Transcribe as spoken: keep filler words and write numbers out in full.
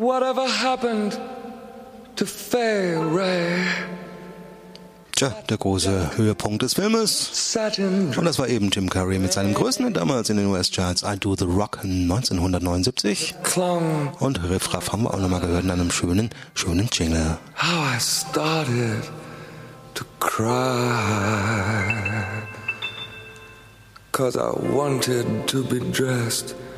Whatever happened to Fay Ray? Tja, der große Höhepunkt des Filmes. Und das war eben Jim Carrey mit seinem größten Hit damals in den U S-Charts, I Do the Rock neunzehnhundertneunundsiebzig. Und Riff Raff haben wir auch nochmal gehört in einem schönen, schönen Jingle. How I started to cry, 'cause I wanted to be dressed